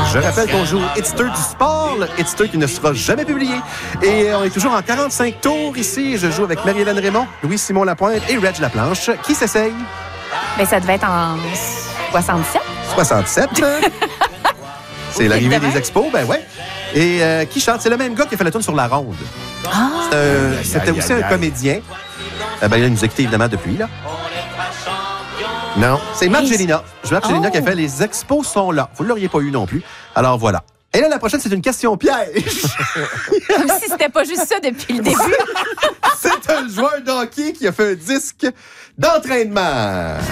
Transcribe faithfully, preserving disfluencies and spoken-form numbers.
Je rappelle qu'on joue au Hitster du sport, le Hitster qui ne sera jamais publié. Et on est toujours en quarante-cinq tours ici. Je joue avec Marie-Hélène Raymond, Louis-Simon Lapointe et Reg Laplanche. Qui s'essaye? Bien, ça devait être en soixante-sept. soixante-sept. C'est l'arrivée des expos, ben ouais. Et euh, qui chante? C'est le même gars qui a fait la tune sur La Ronde. Ah! C'est un- C'était aussi un comédien. Euh, ben, il nous a quittés évidemment depuis, là. Non, c'est Margelina. Je Margelina Oh. qui a fait Les expos sont là. Vous ne l'auriez pas eu non plus. Alors voilà. Et là, la prochaine, c'est une question piège. Comme si c'était pas juste ça depuis le début. C'est un joueur de hockey qui a fait un disque d'entraînement.